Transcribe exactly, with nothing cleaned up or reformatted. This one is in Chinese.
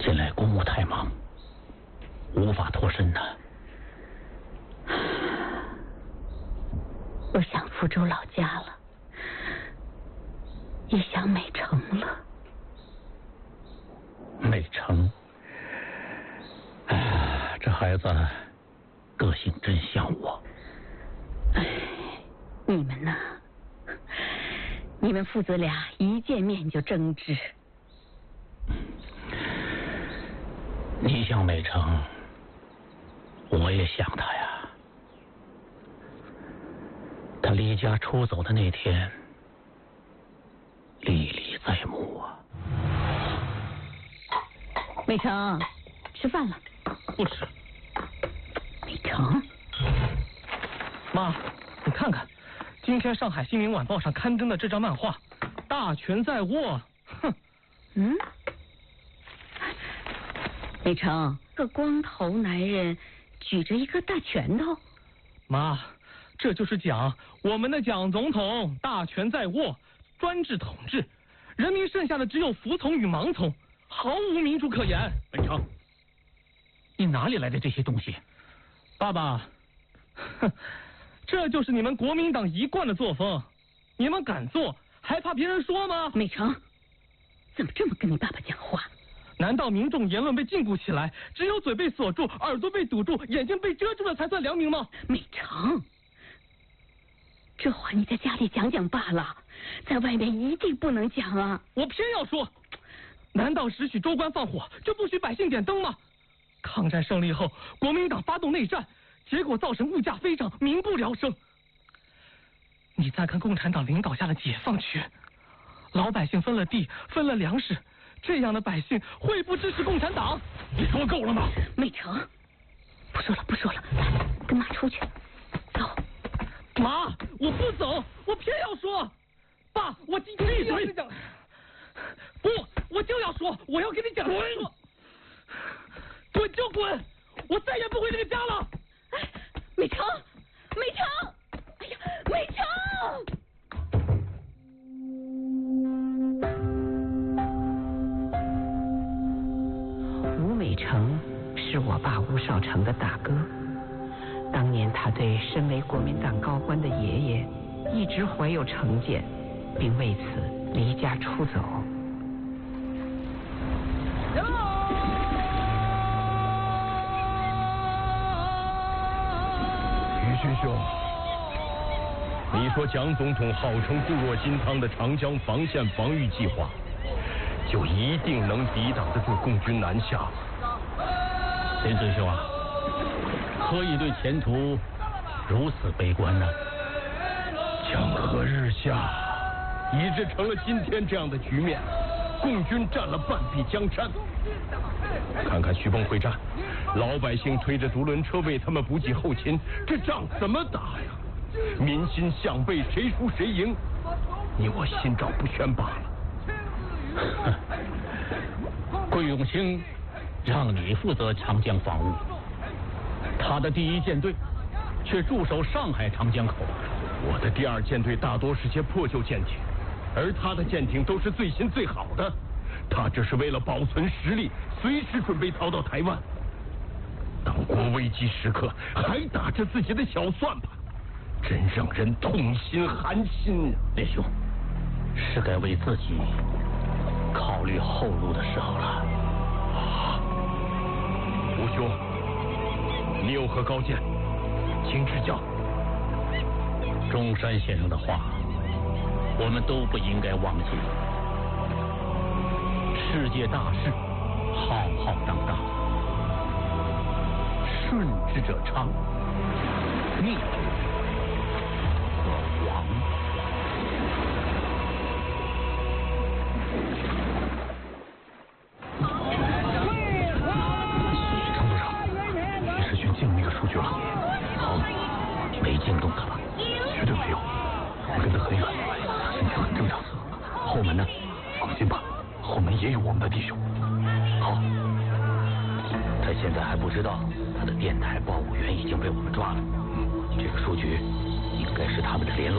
近来公务太忙，无法脱身呢。 我想福州老家了，也想美城了。 美城，啊，这孩子个性真像我。 哎，你们呐，你们父子俩一见面就争执。 你像美城，我也想他呀。他离家出走的那天，历历在目啊。 美城，吃饭了。 不吃。 美城， 妈，你看看，今天上海《新民晚报》上刊登的这张漫画，大权在握。哼。 嗯。美城，个光头男人举着一个大拳头。 妈，这就是蒋，我们的蒋总统，大权在握，专制统治，人民剩下的只有服从与盲从，毫无民主可言。 美城，你哪里来的这些东西？ 爸爸，哼，这就是你们国民党一贯的作风，你们敢做，还怕别人说吗？ 美城，怎么这么跟你爸爸讲话？ 难道民众言论被禁锢起来，只有嘴被锁住，耳朵被堵住，眼睛被遮住了才算良民吗？ 美城，这话你在家里讲讲罢了，在外面一定不能讲啊！ 我偏要说，难道只许州官放火，就不许百姓点灯吗？抗战胜利后，国民党发动内战，结果造成物价飞涨，民不聊生。你再看共产党领导下的解放区，老百姓分了地，分了粮食。这样的百姓会不支持共产党？ 你说够了吗？ 美城，不说了不说了，来跟妈出去。走。 妈，我不走，我偏要说。爸，我今天一定要跟你讲。不，我就要说，我要跟你讲。滚！滚就滚！我再也不回这个家了。 哎，美城，美城，哎呀，美城！吴美成是我爸吴少成的大哥，当年他对身为国民党高官的爷爷一直怀有成见，并为此离家出走。 于军兄，你说蒋总统号称固若金汤的长江防线防御计划，就一定能抵挡得住共军南下？ 林尊兄啊，何以对前途如此悲观呢？ 江河日下，以致成了今天这样的局面。共军占了半壁江山。看看徐蚌会战，老百姓推着独轮车为他们补给后勤，这仗怎么打呀？民心向背，谁输谁赢，你我心照不宣罢了。 桂永清让你负责长江防务，他的第一舰队却驻守上海长江口。 我的第二舰队大多是些破旧舰艇，而他的舰艇都是最新最好的。他这是为了保存实力，随时准备逃到台湾。当国危急时刻，还打着自己的小算盘，真让人痛心寒心。 烈兄，是该为自己考虑后路的时候了。 吴兄，你有何高见，请指教。 中山先生的话，我们都不应该忘记。世界大事，浩浩荡荡，顺之者昌，逆之则亡。 张部长，李世勋进那个数据了。 好，没惊动他吧？ 绝对没有，我跟得很远，心情很正常。后门呢？放心吧，后门也有我们的弟兄。好， 他现在还不知道他的电台报务员已经被我们抓了。这个数据应该是他们的联络